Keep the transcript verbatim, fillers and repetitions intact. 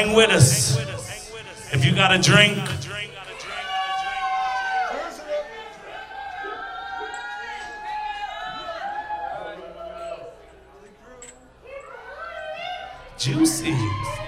hang with us. If you got a drink, juicy.